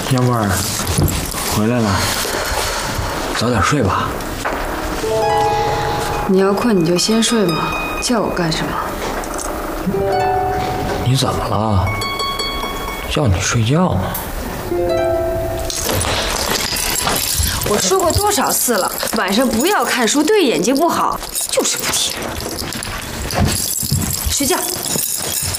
娘们儿，回来了，早点睡吧。 你要困你就先睡嘛，叫我干什么？ 你怎么了？叫你睡觉呢。 我说过多少次了，晚上不要看书，对眼睛不好，就是不听。睡觉。